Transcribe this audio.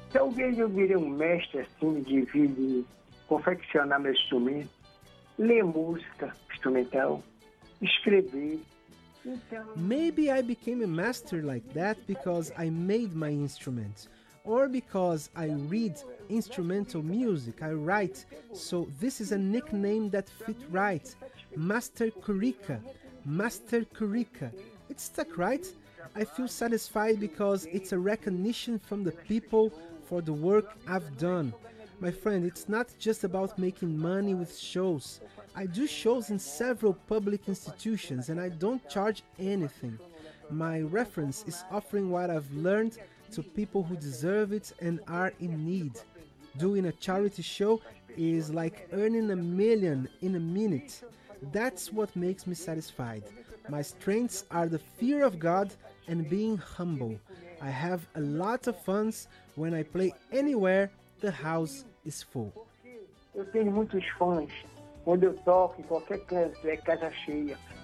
Talvez eu virei um mestre assim de confeccionar meu instrumento, ler música instrumental, escrever. Então, Maybe I became a master like that because I made my instrument, or because I read instrumental music, I write, so this is a nickname that fit right. Master Kurika. Master Kurika. It stuck, right? I feel satisfied because it's a recognition from the people for the work I've done. My friend, it's not just about making money with shows. I do shows in several public institutions and I don't charge anything. My reference is offering what I've learned to people who deserve it and are in need. Doing a charity show is like earning $1 million in a minute. That's what makes me satisfied. My strengths are the fear of God and being humble. I have a lot of fun when I play anywhere the house is full. eu tenho muitos fãs. Quando eu toco em qualquer canto, é casa cheia.